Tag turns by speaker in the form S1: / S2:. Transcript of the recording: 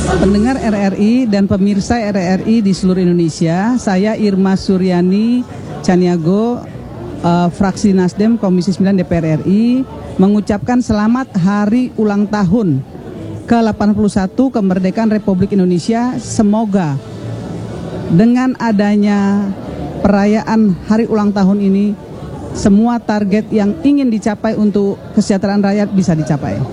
S1: Pendengar RRI dan pemirsa RRI di seluruh Indonesia, saya Irma Suryani Caniago, fraksi Nasdem Komisi 9 DPR RI, mengucapkan selamat hari ulang tahun ke-81 kemerdekaan Republik Indonesia. Semoga dengan adanya perayaan hari ulang tahun ini, semua target yang ingin dicapai untuk kesejahteraan rakyat bisa dicapai.